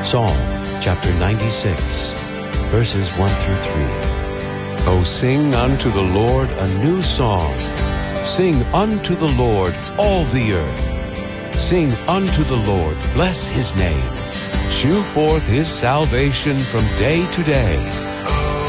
Psalm chapter 96, verses 1 through 3. O sing unto the Lord a new song. Sing unto the Lord all the earth. Sing unto the Lord, bless his name. Shew forth his salvation from day to day.